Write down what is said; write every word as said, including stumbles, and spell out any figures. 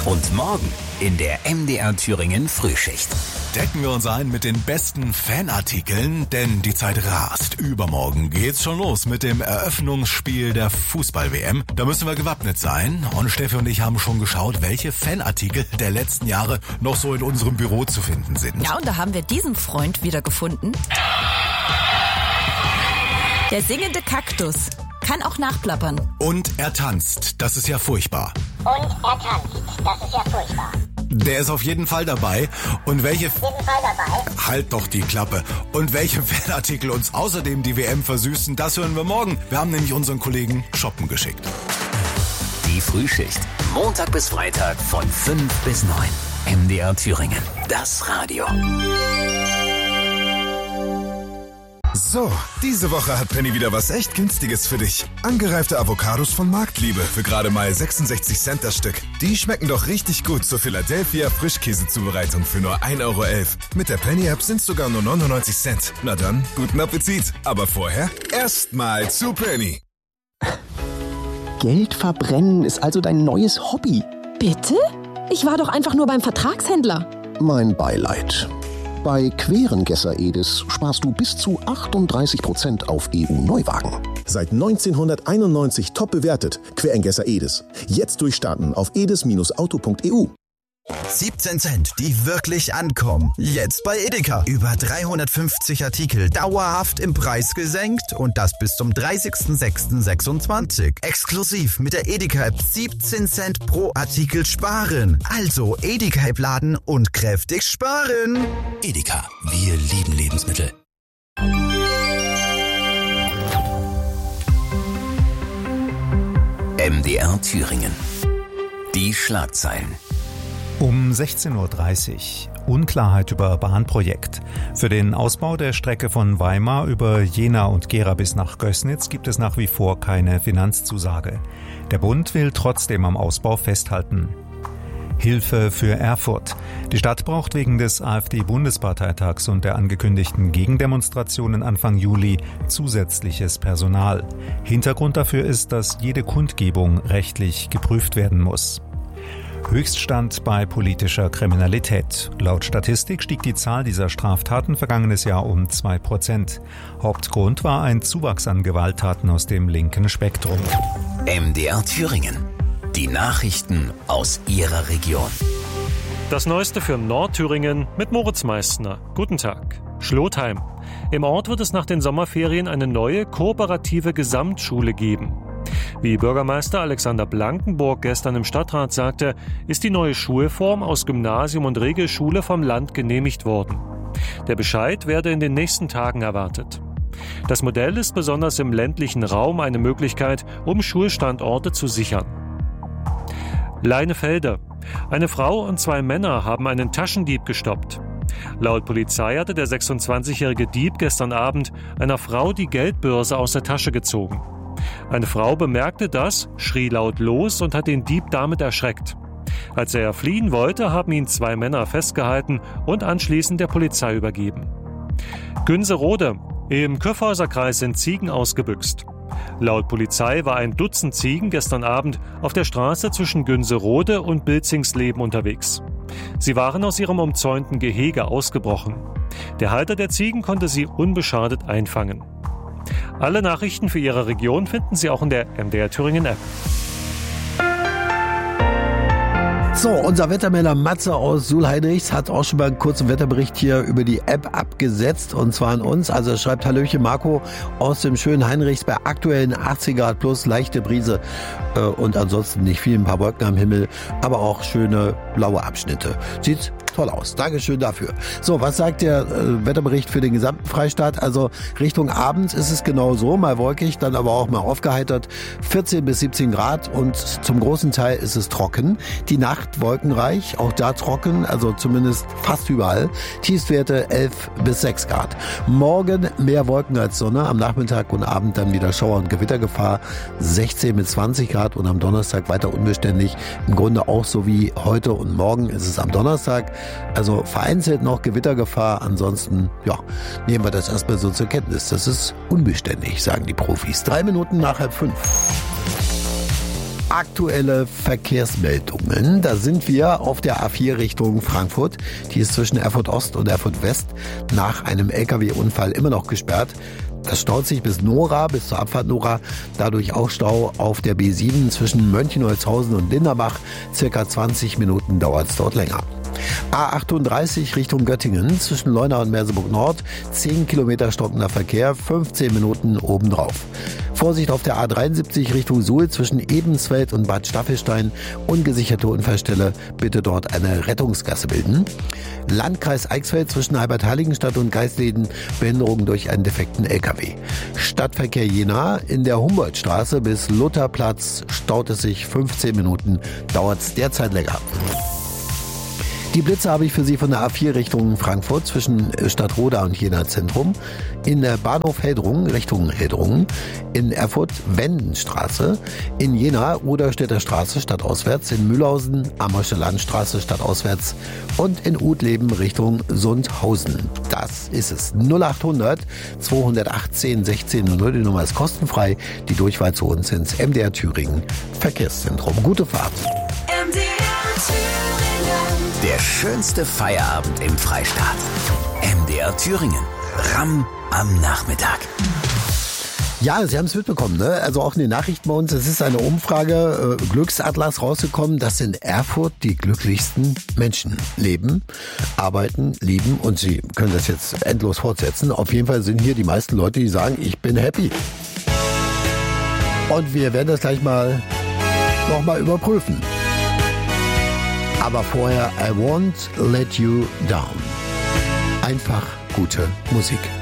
Und morgen in der M D R Thüringen Frühschicht. Decken wir uns ein mit den besten Fanartikeln, denn die Zeit rast. Übermorgen geht's schon los mit dem Eröffnungsspiel der Fußball-W M. Da müssen wir gewappnet sein. Und Steffi und ich haben schon geschaut, welche Fanartikel der letzten Jahre noch so in unserem Büro zu finden sind. Ja, und da haben wir diesen Freund wieder gefunden. Der singende Kaktus. Kann auch nachplappern. Und er tanzt. Das ist ja furchtbar. Und er tanzt. Das ist ja furchtbar. Der ist auf jeden Fall dabei. Und welche... Auf jeden Fall dabei. Halt doch die Klappe. Und welche Fanartikel uns außerdem die W M versüßen, das hören wir morgen. Wir haben nämlich unseren Kollegen shoppen geschickt. Die Frühschicht. Montag bis Freitag von fünf bis neun. M D R Thüringen. Das Radio. So, diese Woche hat Penny wieder was echt Günstiges für dich. Angereifte Avocados von Marktliebe für gerade mal sechsundsechzig Cent das Stück. Die schmecken doch richtig gut zur Philadelphia Frischkäsezubereitung für nur ein Euro elf. Mit der Penny-App sind sogar nur neunundneunzig Cent. Na dann, guten Appetit. Aber vorher erstmal zu Penny. Geld verbrennen ist also dein neues Hobby. Bitte? Ich war doch einfach nur beim Vertragshändler. Mein Beileid. Bei Querengesser Edis sparst du bis zu achtunddreißig Prozent auf E U-Neuwagen. Seit neunzehnhunderteinundneunzig top bewertet. Querengesser Edis. Jetzt durchstarten auf edis Auto punkt e u. siebzehn Cent, die wirklich ankommen. Jetzt bei Edeka. Über dreihundertfünfzig Artikel dauerhaft im Preis gesenkt und das bis zum dreißigsten sechsten sechsundzwanzig. Exklusiv mit der Edeka-App siebzehn Cent pro Artikel sparen. Also Edeka-App laden und kräftig sparen. Edeka, wir lieben Lebensmittel. M D R Thüringen. Die Schlagzeilen. Um sechzehn Uhr dreißig. Unklarheit über Bahnprojekt. Für den Ausbau der Strecke von Weimar über Jena und Gera bis nach Gößnitz gibt es nach wie vor keine Finanzzusage. Der Bund will trotzdem am Ausbau festhalten. Hilfe für Erfurt. Die Stadt braucht wegen des AfD-Bundesparteitags und der angekündigten Gegendemonstrationen Anfang Juli zusätzliches Personal. Hintergrund dafür ist, dass jede Kundgebung rechtlich geprüft werden muss. Höchststand bei politischer Kriminalität. Laut Statistik stieg die Zahl dieser Straftaten vergangenes Jahr um zwei Prozent. Hauptgrund war ein Zuwachs an Gewalttaten aus dem linken Spektrum. M D R Thüringen. Die Nachrichten aus Ihrer Region. Das Neueste für Nordthüringen mit Moritz Meissner. Guten Tag. Schlotheim. Im Ort wird es nach den Sommerferien eine neue kooperative Gesamtschule geben. Wie Bürgermeister Alexander Blankenburg gestern im Stadtrat sagte, ist die neue Schulform aus Gymnasium und Regelschule vom Land genehmigt worden. Der Bescheid werde in den nächsten Tagen erwartet. Das Modell ist besonders im ländlichen Raum eine Möglichkeit, um Schulstandorte zu sichern. Leinefelde. Eine Frau und zwei Männer haben einen Taschendieb gestoppt. Laut Polizei hatte der sechsundzwanzigjährige Dieb gestern Abend einer Frau die Geldbörse aus der Tasche gezogen. Eine Frau bemerkte das, schrie laut los und hat den Dieb damit erschreckt. Als er fliehen wollte, haben ihn zwei Männer festgehalten und anschließend der Polizei übergeben. Günserode. Im Kyffhäuserkreis sind Ziegen ausgebüxt. Laut Polizei war ein Dutzend Ziegen gestern Abend auf der Straße zwischen Günserode und Bilzingsleben unterwegs. Sie waren aus ihrem umzäunten Gehege ausgebrochen. Der Halter der Ziegen konnte sie unbeschadet einfangen. Alle Nachrichten für Ihre Region finden Sie auch in der M D R Thüringen App. So, unser Wettermelder Matze aus Sulheinrichs hat auch schon mal einen kurzen Wetterbericht hier über die App abgesetzt, und zwar an uns. Also er schreibt: Hallöchen Marco aus dem schönen Heinrichs bei aktuellen achtzig Grad plus, leichte Brise äh, und ansonsten nicht viel, ein paar Wolken am Himmel, aber auch schöne blaue Abschnitte. Sieht toll aus. Dankeschön dafür. So, was sagt der äh, Wetterbericht für den gesamten Freistaat? Also Richtung abends ist es genau so, mal wolkig, dann aber auch mal aufgeheitert. vierzehn bis siebzehn Grad und zum großen Teil ist es trocken. Die Nacht wolkenreich, auch da trocken, also zumindest fast überall. Tiefstwerte elf bis sechs Grad. Morgen mehr Wolken als Sonne, am Nachmittag und Abend dann wieder Schauer- und Gewittergefahr, sechzehn bis zwanzig Grad und am Donnerstag weiter unbeständig. Im Grunde auch so wie heute und morgen ist es am Donnerstag. Also vereinzelt noch Gewittergefahr, ansonsten ja, nehmen wir das erstmal so zur Kenntnis. Das ist unbeständig, sagen die Profis. Drei Minuten nach halb fünf. Aktuelle Verkehrsmeldungen. Da sind wir auf der A vier Richtung Frankfurt. Die ist zwischen Erfurt Ost und Erfurt West nach einem L K W-Unfall immer noch gesperrt. Das staut sich bis Nora, bis zur Abfahrt Nora. Dadurch auch Stau auf der B sieben zwischen Mönchenholzhausen und Linderbach. Circa zwanzig Minuten dauert es dort länger. A achtunddreißig Richtung Göttingen zwischen Leuna und Merseburg Nord. zehn Kilometer stockender Verkehr, fünfzehn Minuten obendrauf. Vorsicht auf der A dreiundsiebzig Richtung Suhl zwischen Ebensfeld und Bad Staffelstein. Ungesicherte Unfallstelle, bitte dort eine Rettungsgasse bilden. Landkreis Eichsfeld zwischen Halbert-Heiligenstadt und Geisleden. Behinderung durch einen defekten L K W. Stadtverkehr Jena in der Humboldtstraße bis Lutherplatz staut es sich fünfzehn Minuten, dauert es derzeit länger. Die Blitze habe ich für Sie von der A vier Richtung Frankfurt zwischen Stadtroda und Jena Zentrum, in der Bahnhof Heldrungen Richtung Heldrungen, in Erfurt Wendenstraße, in Jena Ruderstädter Straße stadtauswärts, in Mühlhausen Ammersche Landstraße stadtauswärts und in Utleben Richtung Sundhausen. Das ist es. null achthundert zweihundertachtzehn sechzehn null null, die Nummer ist kostenfrei, die Durchwahl zu uns ins M D R Thüringen Verkehrszentrum. Gute Fahrt. M D R Thüringen. Der schönste Feierabend im Freistaat. M D R Thüringen. Ramm am Nachmittag. Ja, Sie haben es mitbekommen, ne? Also auch in den Nachrichten bei uns, es ist eine Umfrage, äh, Glücksatlas rausgekommen, dass in Erfurt die glücklichsten Menschen leben, arbeiten, lieben und Sie können das jetzt endlos fortsetzen. Auf jeden Fall sind hier die meisten Leute, die sagen, ich bin happy. Und wir werden das gleich mal nochmal überprüfen. Aber vorher, I won't let you down. Einfach gute Musik.